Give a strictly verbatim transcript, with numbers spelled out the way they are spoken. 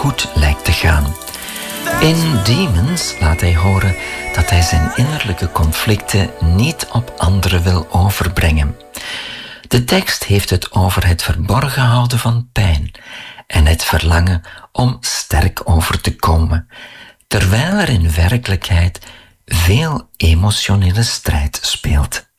goed lijkt te gaan. In Demons laat hij horen dat hij zijn innerlijke conflicten niet op anderen wil overbrengen. De tekst heeft het over het verborgen houden van pijn en het verlangen om sterk over te komen, terwijl er in werkelijkheid veel emotionele strijd speelt.